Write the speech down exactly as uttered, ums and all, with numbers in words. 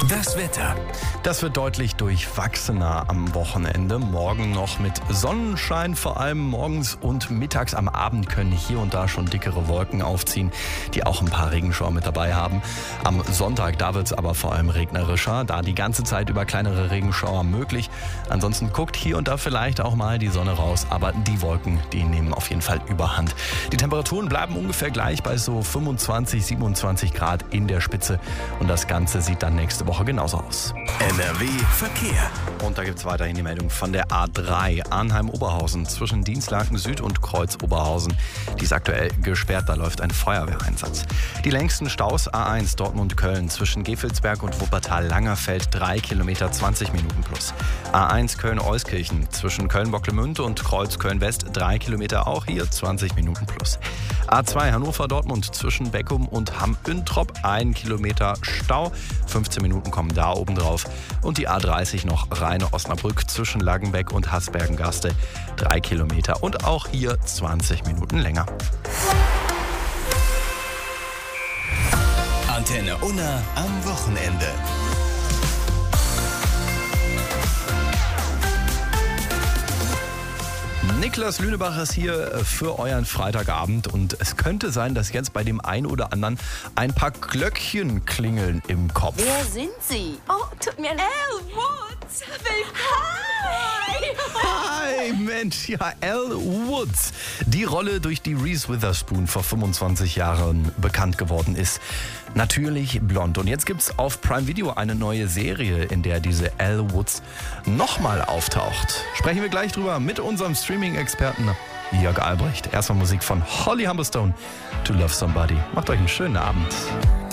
Das Wetter. Das wird deutlich durchwachsener am Wochenende. Morgen noch mit Sonnenschein, vor allem morgens und mittags. Am Abend können hier und da schon dickere Wolken aufziehen, die auch ein paar Regenschauer mit dabei haben. Am Sonntag, da wird es aber vor allem regnerischer, da die ganze Zeit über kleinere Regenschauer möglich. Ansonsten guckt hier und da vielleicht auch mal die Sonne raus, aber die Wolken, die nehmen auf jeden Fall überhand. Die Temperaturen bleiben ungefähr gleich bei so fünfundzwanzig, siebenundzwanzig Grad in der Spitze und das Ganze sieht dann nächste Woche genauso aus. N R W Verkehr. Und da gibt es weiterhin die Meldung von der A drei Arnheim-Oberhausen zwischen Dienstlaken Süd und Kreuz Oberhausen. Die ist aktuell gesperrt, da läuft ein Feuerwehreinsatz. Die längsten Staus A eins Dortmund-Köln zwischen Gevelsberg und Wuppertal-Langerfeld drei Kilometer zwanzig Minuten plus. A eins Köln-Euskirchen zwischen Köln-Bocklemünde und Kreuz Köln-West drei Kilometer auch hier zwanzig Minuten plus. A zwei Hannover-Dortmund zwischen Beckum und Hamm-Üntrop ein Kilometer Stau, fünfzehn Minuten kommen da oben drauf. Und die A dreißig noch Rheine-Osnabrück zwischen Langenbeck und Hasbergen-Gaste drei Kilometer und auch hier zwanzig Minuten länger. Antenne Unna am Wochenende. Niklas Lünebacher ist hier für euren Freitagabend und es könnte sein, dass jetzt bei dem einen oder anderen ein paar Glöckchen klingeln im Kopf. Wer sind Sie? Oh, tut mir leid. Elle Woods! Willkommen! Hi, Mensch, ja, Elle Woods. Die Rolle, durch die Reese Witherspoon vor fünfundzwanzig Jahren bekannt geworden ist. Natürlich blond. Und jetzt gibt's auf Prime Video eine neue Serie, in der diese Elle Woods nochmal auftaucht. Sprechen wir gleich drüber mit unserem Streaming-Experten Jörg Albrecht. Erstmal Musik von Holly Humberstone, To Love Somebody. Macht euch einen schönen Abend.